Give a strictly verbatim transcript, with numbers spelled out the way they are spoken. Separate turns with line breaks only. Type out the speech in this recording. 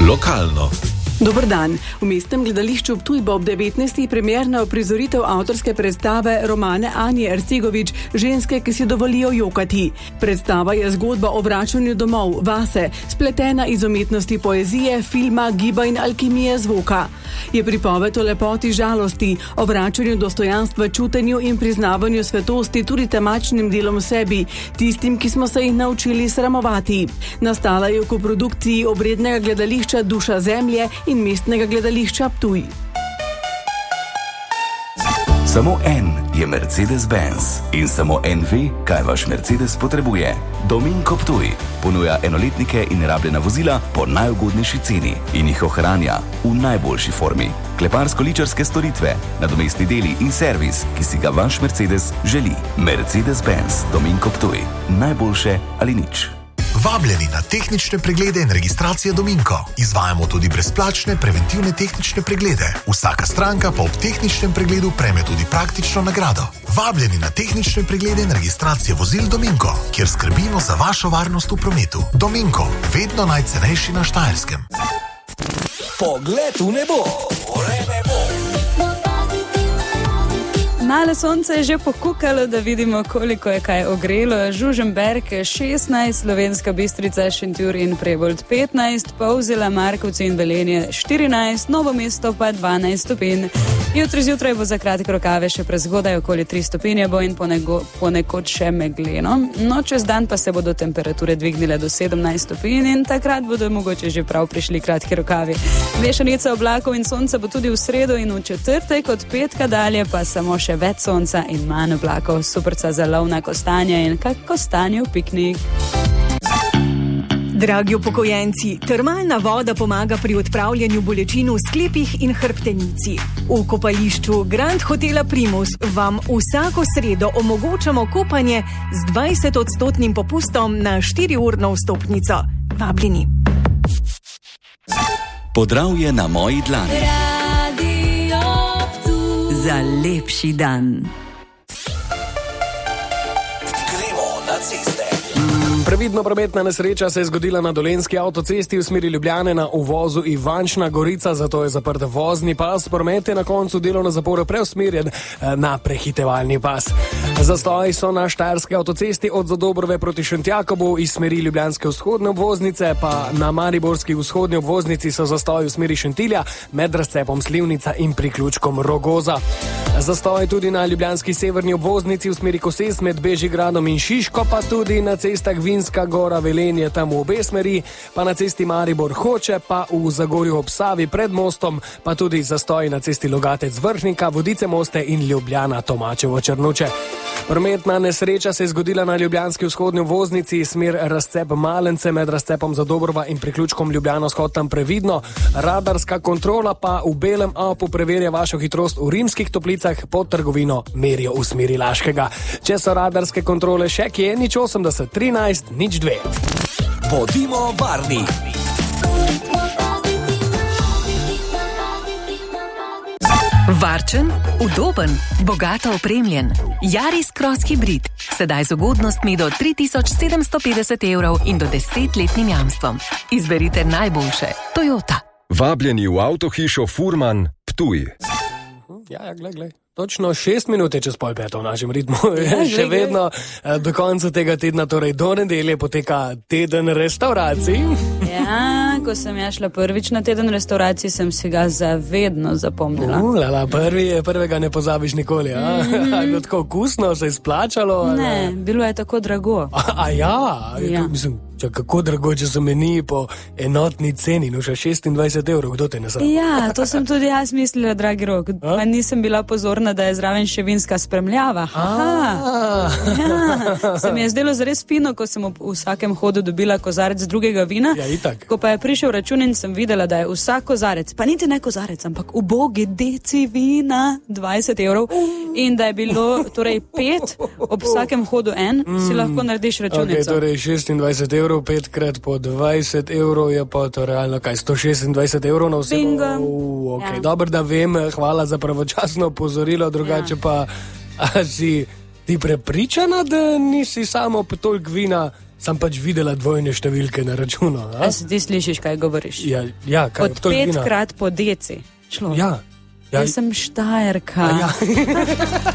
Lokalno.
Dober dan. V mestnem gledališču Ptuj bo ob devetnajstih premierna uprizoritev avtorske predstave romane Anje Ercegović Ženske, ki si dovolijo jokati. Predstava je zgodba o vračanju domov, vase, spletena iz umetnosti poezije, filma, giba in alkimije zvoka. Je pripoved o lepoti žalosti, o vračanju dostojanstva, čutenju in priznavanju svetosti tudi temačnim delom sebi, tistim, ki smo se jih naučili sramovati. Nastala je v koprodukciji obrednega gledališča Duša zemlje in mestnega gledališča Ptuj.
Samo en je Mercedes-Benz in samo en ve, kaj vaš Mercedes potrebuje. Dominko Ptuj ponuja enoletnike in rabljena vozila po najugodnejši ceni in jih ohranja v najboljši formi. Kleparsko-ličarske storitve, nadomestni deli in servis, ki si ga vaš Mercedes želi. Mercedes-Benz Dominko Ptuj. Najboljše ali nič.
Vabljeni na tehnične preglede in registracije Dominko. Izvajamo tudi brezplačne preventivne tehnične preglede. Vsaka stranka pa ob tehničnem pregledu prejme tudi praktično nagrado. Vabljeni na tehnične preglede in registracije vozil Dominko, kjer skrbimo za vašo varnost v prometu. Dominko, vedno najcenejši na Štajerskem.
Pogled v nebo. Vreme bo.
Malo sonce je že pokukalo, da vidimo, koliko je kaj ogrelo. Žužemberk šestnajst, Slovenska Bistrica, Šentjur in Prebold petnajst, Polzela, Markovci in Velenje štirinajst, Novo mesto pa dvanajst stopinj. Jutri zjutraj bo za kratke rokave še prezgodaj, okoli tri stopinje bo in ponego, ponekod še megleno. No, čez dan pa se bodo temperature dvignile do sedemnajst stopinj in takrat bodo mogoče že prav prišli kratki rokavi. Mešanica oblakov in sonca bo tudi v sredo in v četrtek, od petka dalje pa samo še več sonca in manj oblakov. Superca za lov na kostanje in kak kostanjev piknik.
Dragi upokojenci, termalna voda pomaga pri odpravljanju bolečin v sklepih in hrbtenici. V kopališču Grand Hotela Primus vam vsako sredo omogočamo kopanje z dvajsetodstotnim popustom na štiriurno vstopnico. Vabljeni.
Podravje na moji dlani.
Za lepši dan.
Gremo na ceste.
Previdno prometna nesreča se je zgodila na Dolenjski avtocesti v smeri Ljubljane na uvozu Ivančna Gorica, zato je zaprt vozni pas. Promet je na koncu delovne zapore preusmerjen na prehitevalni pas. Zastoji so na Štajerski avtocesti od Zadobrove proti Šentjakobu iz smeri Ljubljanske vzhodne obvoznice, pa na Mariborski vzhodni obvoznici so zastoji v smeri Šentilja med razcepom Slivnica in priključkom Rogoza. Zastoji tudi na Ljubljanski severni obvoznici v smeri Koses med Bežigradom in Šiško, pa tudi na cestah Vinska Gora Velenje tam v obe smeri, pa na cesti Maribor Hoče, pa v Zagorju ob Savi pred mostom, pa tudi zastoji na cesti Logatec Vrhnika, Vodice Moste in Ljubljana Tomačevo Črnuče. Prometna nesreča se je zgodila na Ljubljanski vzhodni obvoznici, smer razcep Malence med razcepom Zadobrova in priključkom Ljubljana vzhod tam previdno. Radarska kontrola pa v Belem Alpu preverja vašo hitrost v Rimskih Toplicah, pod trgovino merijo v smeri Laškega. Če so radarske kontrole še kje, nič osemdeset trinajst nič dve.
Bodimo varni.
Varčen, udoben, bogato opremljen. Yaris Cross Hybrid. Sedaj z ugodnostmi do tri tisoč sedemsto petdeset evrov in do desetletnim jamstvom. Izberite najboljše. Toyota.
Vabljeni v avtohišo Furman Ptuj.
Ja, ja, glej, glej. Točno šest minut je čez pol peto v našem ritmu. Ja, še vedno do konca tega tedna, torej do nedelje, poteka teden restauracij.
Ja, ko sem ja šla prvič na teden restauracij, sem si ga zavedno zapomnila.
Uh, lala, prvi, prvega ne pozabiš nikoli. A? Mm-hmm. Je bilo tako okusno, se je splačalo?
Ne, ali? Bilo je tako drago.
A, a ja? Ja. Mislim, če kako drago, če so meni po enotni ceni, no še šestindvajset evrov, kdo te ne zna?
Ja, to sem tudi jaz mislila, dragi Rok. A? Pa nisem bila pozorna, da je zraven še vinska spremljava. Aha. Ja, se mi je zdelo zares fino, ko sem v vsakem hodu dobila kozarec drugega vina.
Ja, itak.
Ko pa je prišel račun in sem videla, da je vsak kozarec, pa niti ne kozarec, ampak ubogi deci vina, dvajset evrov, in da je bilo torej pet, ob vsakem hodu en, mm. si lahko narediš računico.
Ok, torej šestindvajset evrov, petkrat po dvajset evrov je pa to realno kaj, sto šestindvajset evrov na osebo.
Bingo.
Uh, ok,
Ja.
dobro, da vem, hvala za pravočasno opozorilo, drugače
Ja.
pa a si ti prepričana, da nisi samo toliko vina Sam pač videla dvojne številke na računu.
A se ti slišiš, kaj govoriš?
Ja, ja, kaj,
Od petkrat po deci. Človek.
Ja. Ja.
Jaz sem Štajerka.
Ja.